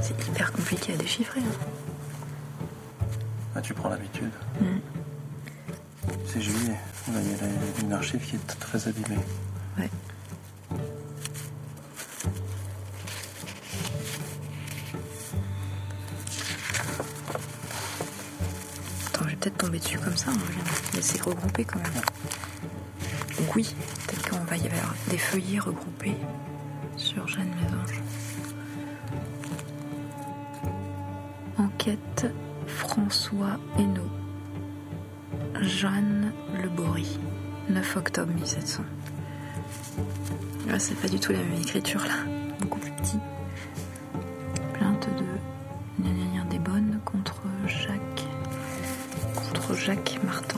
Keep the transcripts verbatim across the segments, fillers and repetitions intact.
C'est hyper compliqué à déchiffrer. Hein. Ah, tu prends l'habitude. Mm. C'est juillet. Là, il y a une archive qui est très abîmée. Ouais. Attends, je vais peut-être tomber dessus comme ça. Hein, mais c'est regroupé quand même. Donc oui, peut-être qu'on va y avoir des feuillets regroupés sur Jeanne Mésange. Enquête François Hainaut. Jeanne Le Bory. neuf octobre mille sept cents. Là, c'est pas du tout la même écriture là. Beaucoup plus petit. Plainte de gna gna gna des bonnes contre Jacques. Contre Jacques Martin.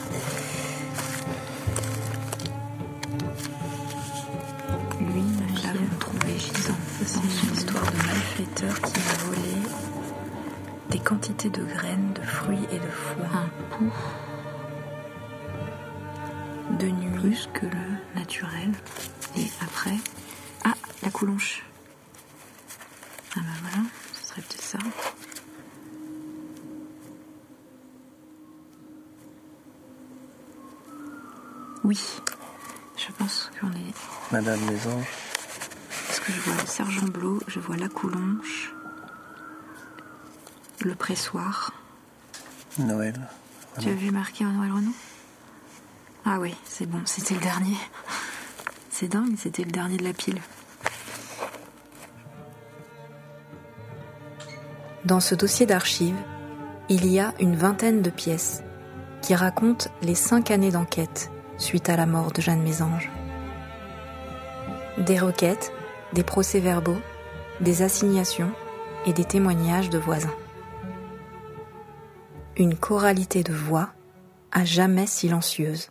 Lui, ma fille, a trouvé gisant dans une histoire de malfaiteur qui a volé des quantités de graines, de fruits et de foin. Un pouls de nuit plus que le naturel. Et après, ah, la coulonche. Ah ben voilà, ce serait peut-être ça. Oui, je pense qu'on est... Madame Mésange. Parce que je vois le sergent Blot, je vois la coulonche, le pressoir. Noël. Tu as vu marqué en Noël Renaud ? Ah oui, c'est bon, c'était le dernier. C'est dingue, c'était le dernier de la pile. Dans ce dossier d'archives, il y a une vingtaine de pièces qui racontent les cinq années d'enquête suite à la mort de Jeanne Mésange. Des requêtes, des procès-verbaux, des assignations et des témoignages de voisins. Une choralité de voix à jamais silencieuse.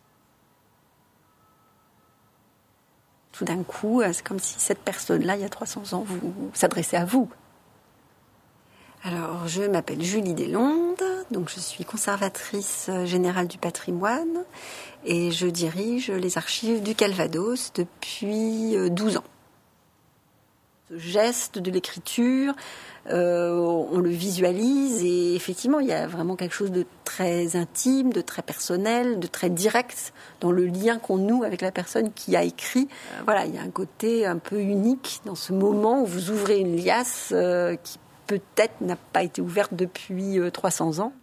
Tout d'un coup, c'est comme si cette personne-là, il y a trois cents ans, vous, vous s'adressait à vous. Alors, je m'appelle Julie Deslondes, donc je suis conservatrice générale du patrimoine et je dirige les archives du Calvados depuis douze ans. Ce geste de l'écriture, euh, on le visualise et effectivement, il y a vraiment quelque chose de très intime, de très personnel, de très direct dans le lien qu'on noue avec la personne qui a écrit. Euh, voilà, il y a un côté un peu unique dans ce moment où vous ouvrez une liasse euh, qui peut-être n'a pas été ouverte depuis euh, trois cents ans.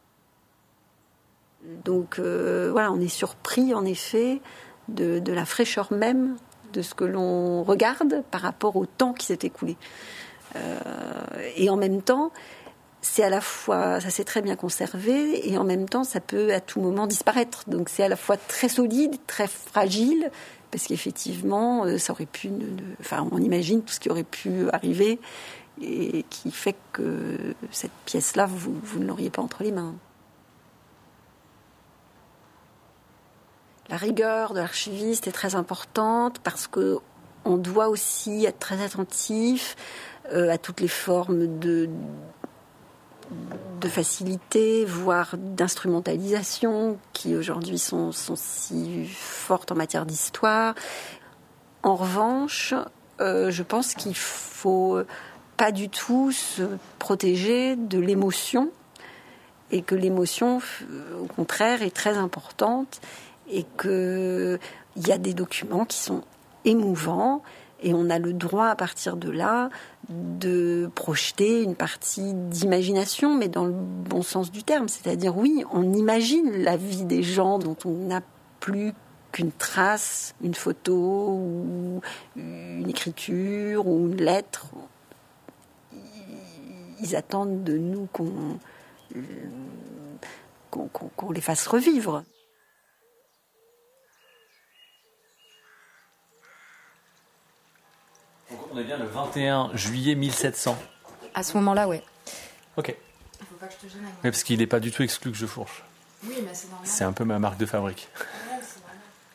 Donc euh, voilà, on est surpris en effet de, de la fraîcheur même de ce que l'on regarde par rapport au temps qui s'est écoulé. Euh, et en même temps, c'est à la fois, ça s'est très bien conservé, et en même temps, ça peut à tout moment disparaître. Donc c'est à la fois très solide, très fragile, parce qu'effectivement, ça aurait pu, ne, ne, enfin, on imagine tout ce qui aurait pu arriver, et qui fait que cette pièce-là, vous, vous ne l'auriez pas entre les mains. La rigueur de l'archiviste est très importante parce que on doit aussi être très attentif euh, à toutes les formes de, de facilité, voire d'instrumentalisation qui aujourd'hui sont, sont si fortes en matière d'histoire. En revanche, euh, je pense qu'il faut pas du tout se protéger de l'émotion et que l'émotion, au contraire, est très importante. Et qu'il y a des documents qui sont émouvants et on a le droit à partir de là de projeter une partie d'imagination, mais dans le bon sens du terme. C'est-à-dire, oui, on imagine la vie des gens dont on n'a plus qu'une trace, une photo ou une écriture ou une lettre. Ils attendent de nous qu'on, qu'on, qu'on, qu'on les fasse revivre. On est bien le vingt et un juillet mille sept cents. À ce moment-là, ouais. Ok. Faut pas que je te gêne. Mais parce qu'il n'est pas du tout exclu que je fourche. Oui, mais c'est normal. C'est un peu ma marque de fabrique. Ouais, c'est normal.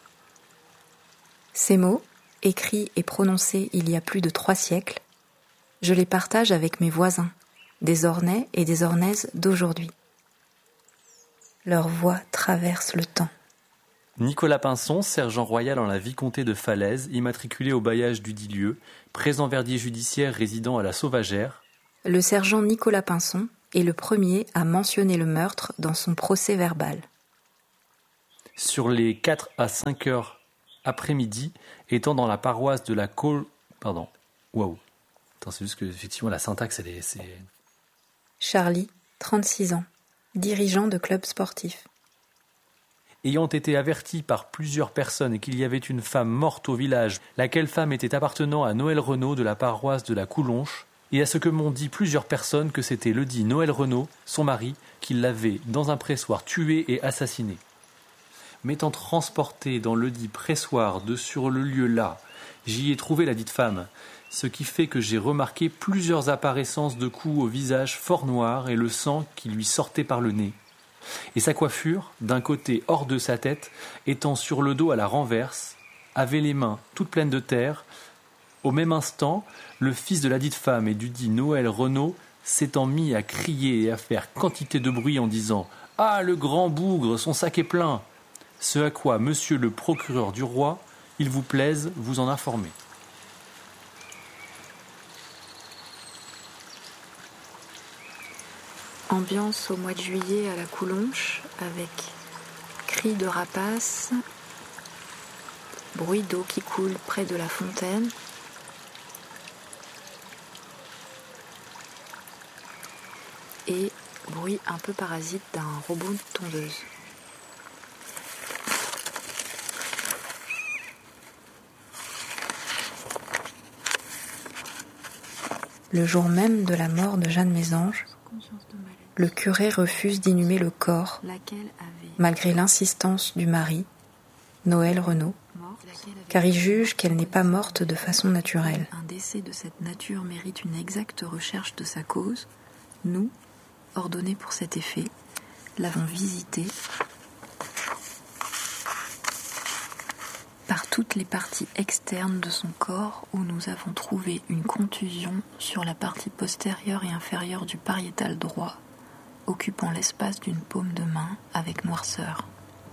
Ces mots, écrits et prononcés il y a plus de trois siècles, je les partage avec mes voisins, des Ornais et des Ornaises d'aujourd'hui. Leur voix traverse le temps. Nicolas Pinson, sergent royal en la vicomté de Falaise, immatriculé au bailliage du dit lieu, présent verdier judiciaire résidant à la Sauvagère. Le sergent Nicolas Pinson est le premier à mentionner le meurtre dans son procès-verbal. Sur les quatre à cinq heures après-midi, étant dans la paroisse de la Col... Pardon. Waouh. Attends, c'est juste que, effectivement, la syntaxe, elle est... C'est... Charlie, trente-six ans, dirigeant de club sportif. Ayant été averti par plusieurs personnes qu'il y avait une femme morte au village, laquelle femme était appartenant à Noël Renaud de la paroisse de la Coulonche, et à ce que m'ont dit plusieurs personnes que c'était le dit Noël Renaud, son mari, qui l'avait, dans un pressoir, tué et assassiné. M'étant transporté dans le dit pressoir de sur le lieu là, j'y ai trouvé la dite femme, ce qui fait que j'ai remarqué plusieurs apparaissances de coups au visage fort noir et le sang qui lui sortait par le nez. Et sa coiffure, d'un côté hors de sa tête, étant sur le dos à la renverse, avait les mains toutes pleines de terre. Au même instant, le fils de la dite femme et du dit Noël Renaud s'étant mis à crier et à faire quantité de bruit en disant « Ah, le grand bougre, son sac est plein !» Ce à quoi monsieur le procureur du roi, il vous plaise, vous en informer. Ambiance au mois de juillet à la Coulonche, avec cris de rapaces, bruit d'eau qui coule près de la fontaine, et bruit un peu parasite d'un robot de tondeuse. Le jour même de la mort de Jeanne Mésange, le curé refuse d'inhumer le corps, malgré l'insistance du mari, Noël Renaud, car il juge qu'elle n'est pas morte de façon naturelle. Un décès de cette nature mérite une exacte recherche de sa cause. Nous, ordonnés pour cet effet, l'avons visité par toutes les parties externes de son corps où nous avons trouvé une contusion sur la partie postérieure et inférieure du pariétal droit, occupant l'espace d'une paume de main avec noirceur.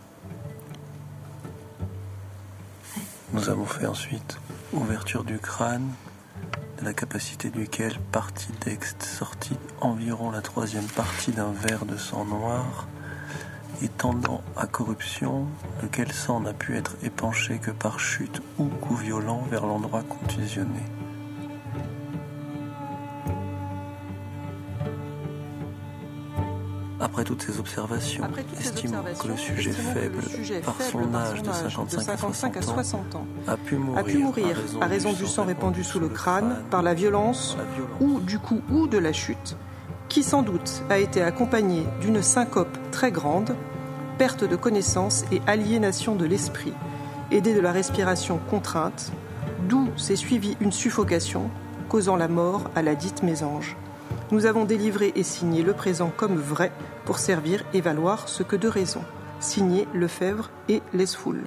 Nous avons fait ensuite ouverture du crâne, de la capacité duquel partie d'ext sortit environ la troisième partie d'un verre de sang noir, et tendant à corruption, lequel sang n'a pu être épanché que par chute ou coup violent vers l'endroit contusionné. Après toutes ces observations, toutes ces estimons observations, que le sujet faible, le sujet par faible, son par âge son de âge cinquante-cinq à soixante ans, a pu mourir, a pu mourir à raison du sang répandu sous le crâne, par la violence, la violence ou du coup ou de la chute, qui sans doute a été accompagnée d'une syncope très grande, perte de connaissance et aliénation de l'esprit, aidée de la respiration contrainte, d'où s'est suivie une suffocation, causant la mort à la dite Mésange. Nous avons délivré et signé le présent comme vrai pour servir et valoir ce que de raison. Signé Lefebvre et Lesfoul.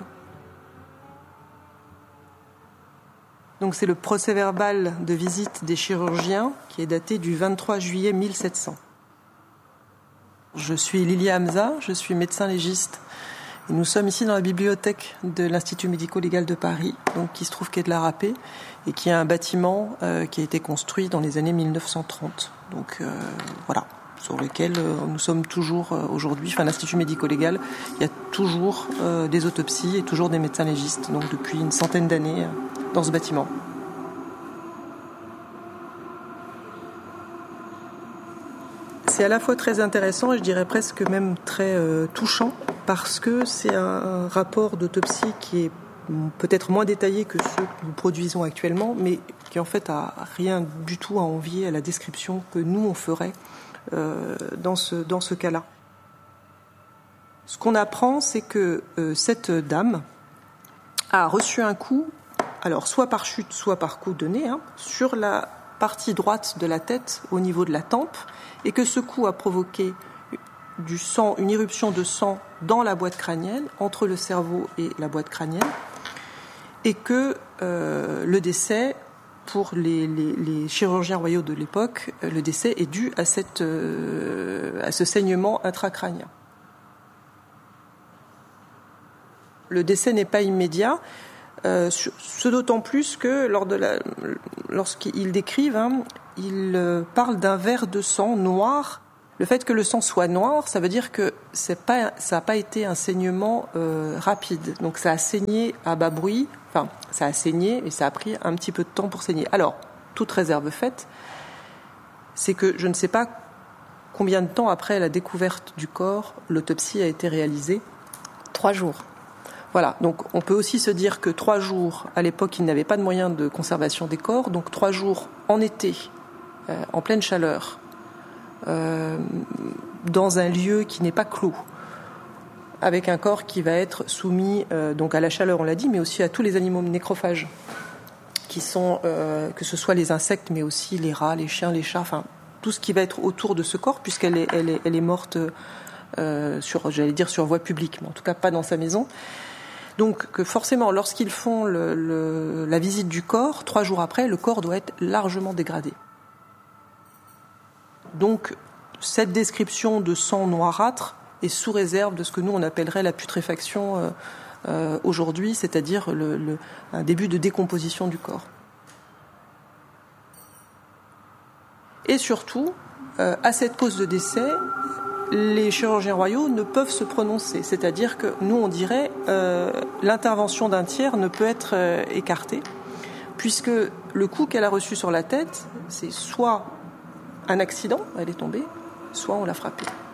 Donc c'est le procès-verbal de visite des chirurgiens qui est daté du vingt-trois juillet mille sept cents. Je suis Lilia Hamza, je suis médecin légiste. Et nous sommes ici dans la bibliothèque de l'Institut médico-légal de Paris, donc qui se trouve quai de la Râpée, et qui est un bâtiment euh, qui a été construit dans les années mille neuf cent trente. Donc euh, voilà, sur lequel euh, nous sommes toujours euh, aujourd'hui, enfin l'Institut médico-légal, il y a toujours euh, des autopsies et toujours des médecins légistes, donc depuis une centaine d'années euh, dans ce bâtiment. C'est à la fois très intéressant et je dirais presque même très euh, touchant, parce que c'est un rapport d'autopsie qui est peut-être moins détaillé que ceux que nous produisons actuellement, mais qui en fait a rien du tout à envier à la description que nous on ferait euh, dans ce, dans ce cas-là. Ce qu'on apprend, c'est que euh, cette dame a reçu un coup, alors soit par chute, soit par coup de nez, hein, sur la partie droite de la tête au niveau de la tempe, et que ce coup a provoqué du sang, une irruption de sang dans la boîte crânienne, entre le cerveau et la boîte crânienne, et que euh, le décès, pour les, les, les chirurgiens royaux de l'époque, le décès est dû à, cette, euh, à ce saignement intracrânien. Le décès n'est pas immédiat, euh, ce d'autant plus que lors de la, lorsqu'ils décrivent, hein, il parle d'un verre de sang noir. Le fait que le sang soit noir, ça veut dire que c'est pas, ça n'a pas été un saignement euh, rapide. Donc ça a saigné à bas bruit, enfin ça a saigné et ça a pris un petit peu de temps pour saigner. Alors, toute réserve faite, c'est que je ne sais pas combien de temps après la découverte du corps, l'autopsie a été réalisée. Trois jours. Voilà, donc on peut aussi se dire que trois jours, à l'époque, il n'avait pas de moyens de conservation des corps, donc trois jours en été, euh, en pleine chaleur, euh, dans un lieu qui n'est pas clos, avec un corps qui va être soumis euh, donc à la chaleur, on l'a dit, mais aussi à tous les animaux nécrophages, qui sont, euh, que ce soit les insectes, mais aussi les rats, les chiens, les chats, enfin tout ce qui va être autour de ce corps, puisqu'elle est, elle est, elle est morte euh, sur, j'allais dire sur voie publique, mais en tout cas pas dans sa maison. Donc que forcément, lorsqu'ils font le, le, la visite du corps, trois jours après, le corps doit être largement dégradé. Donc cette description de sang noirâtre est sous réserve de ce que nous on appellerait la putréfaction euh, euh, aujourd'hui, c'est-à-dire le, le, un début de décomposition du corps. Et surtout, euh, à cette cause de décès, les chirurgiens royaux ne peuvent se prononcer. C'est-à-dire que nous, on dirait euh, l'intervention d'un tiers ne peut être euh, écartée, puisque le coup qu'elle a reçu sur la tête, c'est soit un accident, elle est tombée, soit on l'a frappée.